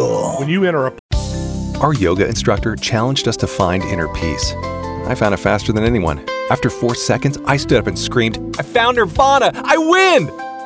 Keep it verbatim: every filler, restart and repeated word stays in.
Jungle. When you enter a Our yoga instructor challenged us to find inner peace. I found it faster than anyone. After four seconds, I stood up and screamed, "I found Nirvana! I win!"